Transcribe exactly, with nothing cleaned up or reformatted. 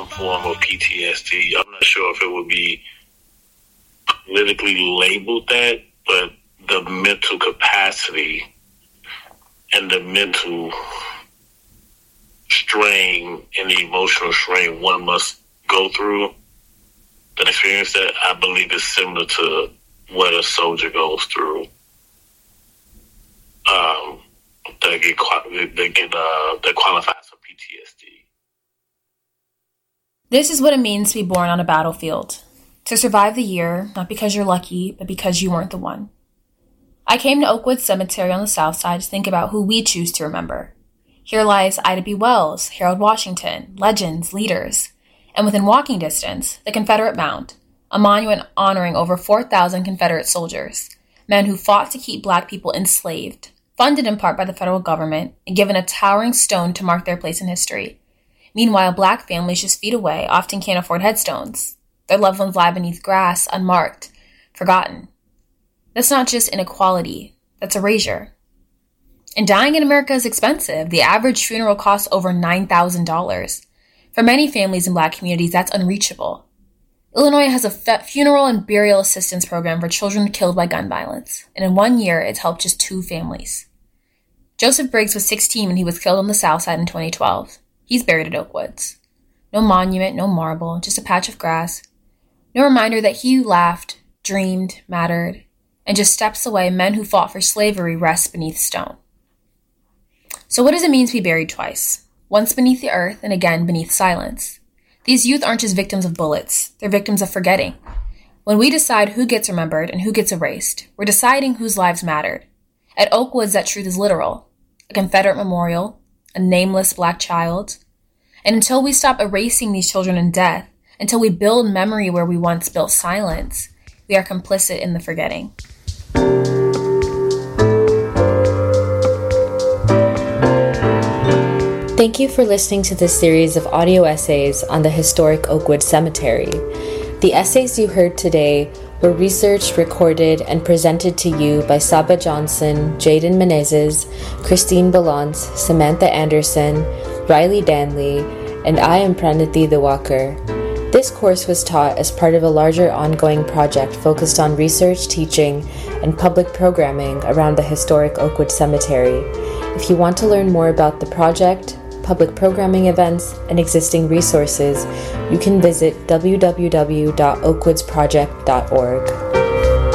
some form of P T S D. I'm not sure if it would be politically labeled that, but the mental capacity and the mental strain and the emotional strain one must go through, that experience that I believe is similar to what a soldier goes through. Um, that get they get uh, that qualifies for P T S D. This is what it means to be born on a battlefield. To survive the year, not because you're lucky, but because you weren't the one. I came to Oakwood Cemetery on the south side to think about who we choose to remember. Here lies Ida B. Wells, Harold Washington, legends, leaders, and within walking distance, the Confederate Mound, a monument honoring over four thousand Confederate soldiers, men who fought to keep Black people enslaved, funded in part by the federal government, and given a towering stone to mark their place in history. Meanwhile, Black families just feet away often can't afford headstones. Their loved ones lie beneath grass, unmarked, forgotten. That's not just inequality, that's erasure. And dying in America is expensive. The average funeral costs over nine thousand dollars. For many families in Black communities, that's unreachable. Illinois has a fe- funeral and burial assistance program for children killed by gun violence, and in one year, it's helped just two families. Joseph Briggs was sixteen when he was killed on the south side in twenty twelve. He's buried at Oakwoods. No monument, no marble, just a patch of grass. No reminder that he who laughed, dreamed, mattered, and just steps away, men who fought for slavery rest beneath stone. So what does it mean to be buried twice? Once beneath the earth and again beneath silence. These youth aren't just victims of bullets, they're victims of forgetting. When we decide who gets remembered and who gets erased, we're deciding whose lives mattered. At Oakwoods, that truth is literal. A Confederate memorial, a nameless Black child. And until we stop erasing these children in death, until we build memory where we once built silence, we are complicit in the forgetting. Thank you for listening to this series of audio essays on the historic Oakwood Cemetery. The essays you heard today were researched, recorded, and presented to you by Saba Johnson, Jaden Menezes, Christine Balance, Samantha Anderson, Riley Danley, and I am Pranati Diwakar. This course was taught as part of a larger ongoing project focused on research, teaching, and public programming around the historic Oakwood Cemetery. If you want to learn more about the project, public programming events, and existing resources, you can visit w w w dot oakwoods project dot org.